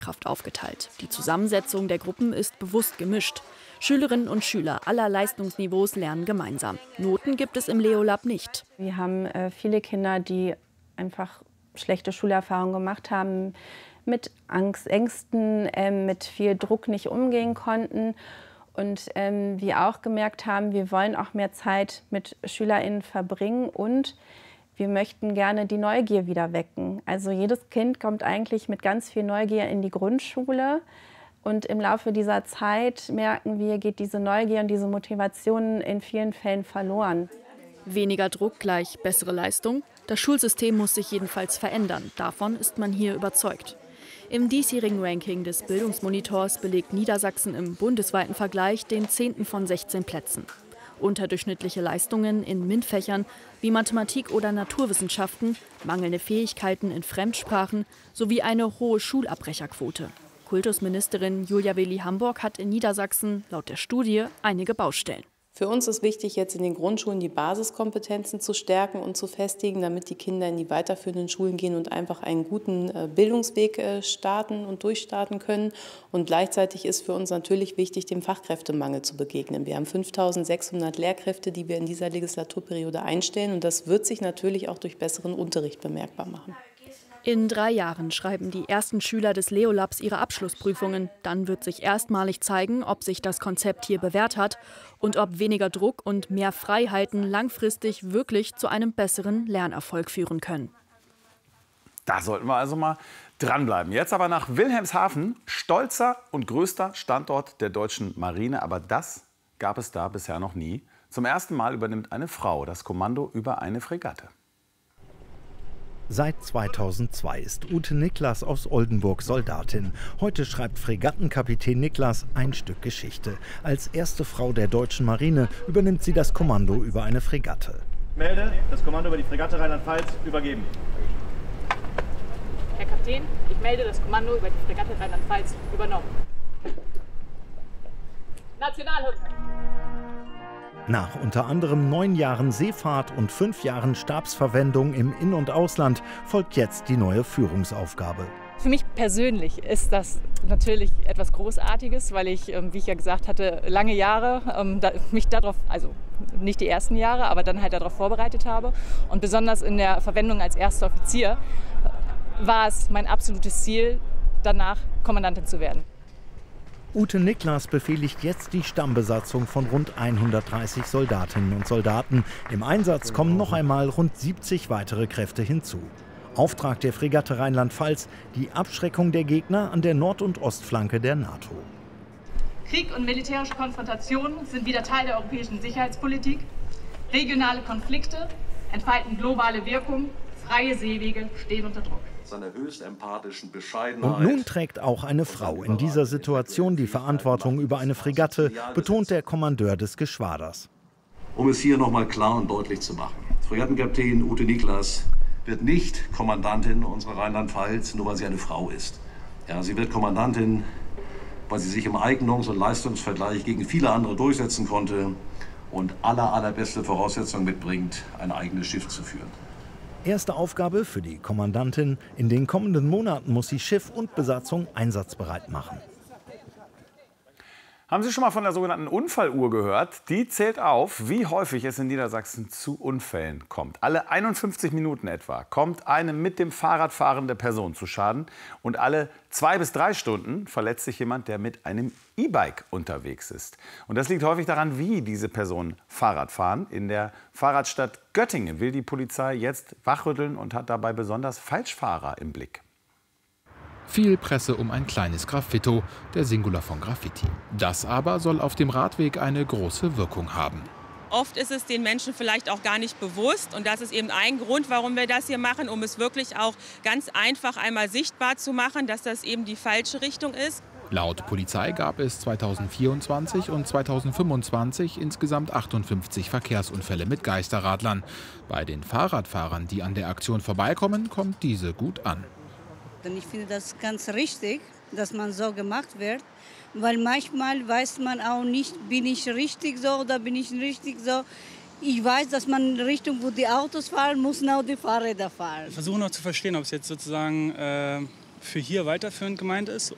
Kraft aufgeteilt. Die Zusammensetzung der Gruppen ist bewusst gemischt. Schülerinnen und Schüler aller Leistungsniveaus lernen gemeinsam. Noten gibt es im Leo-Lab nicht. Wir haben viele Kinder, die einfach schlechte Schulerfahrungen gemacht haben, mit Angst, Ängsten, mit viel Druck nicht umgehen konnten. Und wir auch gemerkt haben, wir wollen auch mehr Zeit mit SchülerInnen verbringen und wir möchten gerne die Neugier wieder wecken. Also jedes Kind kommt eigentlich mit ganz viel Neugier in die Grundschule. Und im Laufe dieser Zeit merken wir, geht diese Neugier und diese Motivation in vielen Fällen verloren. Weniger Druck gleich bessere Leistung. Das Schulsystem muss sich jedenfalls verändern. Davon ist man hier überzeugt. Im diesjährigen Ranking des Bildungsmonitors belegt Niedersachsen im bundesweiten Vergleich den 10. von 16 Plätzen. Unterdurchschnittliche Leistungen in MINT-Fächern wie Mathematik oder Naturwissenschaften, mangelnde Fähigkeiten in Fremdsprachen sowie eine hohe Schulabbrecherquote. Kultusministerin Julia Willi-Hamburg hat in Niedersachsen laut der Studie einige Baustellen. Für uns ist wichtig, jetzt in den Grundschulen die Basiskompetenzen zu stärken und zu festigen, damit die Kinder in die weiterführenden Schulen gehen und einfach einen guten Bildungsweg starten und durchstarten können. Und gleichzeitig ist für uns natürlich wichtig, dem Fachkräftemangel zu begegnen. Wir haben 5.600 Lehrkräfte, die wir in dieser Legislaturperiode einstellen. Und das wird sich natürlich auch durch besseren Unterricht bemerkbar machen. In 3 Jahren schreiben die ersten Schüler des Leo-Labs ihre Abschlussprüfungen. Dann wird sich erstmalig zeigen, ob sich das Konzept hier bewährt hat und ob weniger Druck und mehr Freiheiten langfristig wirklich zu einem besseren Lernerfolg führen können. Da sollten wir also mal dranbleiben. Jetzt aber nach Wilhelmshaven, stolzer und größter Standort der deutschen Marine. Aber das gab es da bisher noch nie. Zum ersten Mal übernimmt eine Frau das Kommando über eine Fregatte. Seit 2002 ist Ute Niklas aus Oldenburg Soldatin. Heute schreibt Fregattenkapitän Niklas ein Stück Geschichte. Als erste Frau der deutschen Marine übernimmt sie das Kommando über eine Fregatte. Melde, das Kommando über die Fregatte Rheinland-Pfalz übergeben. Herr Kapitän, ich melde das Kommando über die Fregatte Rheinland-Pfalz übernommen. Nationalhymne. Nach unter anderem 9 Jahren Seefahrt und 5 Jahren Stabsverwendung im In- und Ausland folgt jetzt die neue Führungsaufgabe. Für mich persönlich ist das natürlich etwas Großartiges, weil ich, wie ich ja gesagt hatte, lange Jahre mich darauf, also nicht die ersten Jahre, aber dann halt darauf vorbereitet habe. Und besonders in der Verwendung als erster Offizier war es mein absolutes Ziel, danach Kommandantin zu werden. Ute Niklas befehligt jetzt die Stammbesatzung von rund 130 Soldatinnen und Soldaten. Im Einsatz kommen noch einmal rund 70 weitere Kräfte hinzu. Auftrag der Fregatte Rheinland-Pfalz, die Abschreckung der Gegner an der Nord- und Ostflanke der NATO. Krieg und militärische Konfrontation sind wieder Teil der europäischen Sicherheitspolitik. Regionale Konflikte entfalten globale Wirkung. Freie Seewege stehen unter Druck. Seiner höchst empathischen Bescheidenheit. Und nun trägt auch eine Frau in dieser Situation die Verantwortung über eine Fregatte, betont der Kommandeur des Geschwaders. Um es hier noch mal klar und deutlich zu machen. Fregattenkapitän Ute Niklas wird nicht Kommandantin unserer Rheinland-Pfalz, nur weil sie eine Frau ist. Ja, sie wird Kommandantin, weil sie sich im Eignungs- und Leistungsvergleich gegen viele andere durchsetzen konnte und allerbeste Voraussetzungen mitbringt, ein eigenes Schiff zu führen. Erste Aufgabe für die Kommandantin: In den kommenden Monaten muss sie Schiff und Besatzung einsatzbereit machen. Haben Sie schon mal von der sogenannten Unfalluhr gehört? Die zählt auf, wie häufig es in Niedersachsen zu Unfällen kommt. Alle 51 Minuten etwa kommt eine mit dem Fahrrad fahrende Person zu Schaden. Und alle 2 bis 3 Stunden verletzt sich jemand, der mit einem E-Bike unterwegs ist. Und das liegt häufig daran, wie diese Personen Fahrrad fahren. In der Fahrradstadt Göttingen will die Polizei jetzt wachrütteln und hat dabei besonders Falschfahrer im Blick. Viel Presse um ein kleines Graffito, der Singular von Graffiti. Das aber soll auf dem Radweg eine große Wirkung haben. Oft ist es den Menschen vielleicht auch gar nicht bewusst. Und das ist eben ein Grund, warum wir das hier machen, um es wirklich auch ganz einfach einmal sichtbar zu machen, dass das eben die falsche Richtung ist. Laut Polizei gab es 2024 und 2025 insgesamt 58 Verkehrsunfälle mit Geisterradlern. Bei den Fahrradfahrern, die an der Aktion vorbeikommen, kommt diese gut an. Ich finde das ganz richtig, dass man so gemacht wird, weil manchmal weiß man auch nicht, bin ich richtig so oder bin ich nicht richtig so. Ich weiß, dass man in Richtung, wo die Autos fahren, müssen auch die Fahrräder fahren. Wir versuchen auch zu verstehen, ob es jetzt sozusagen für hier weiterführend gemeint ist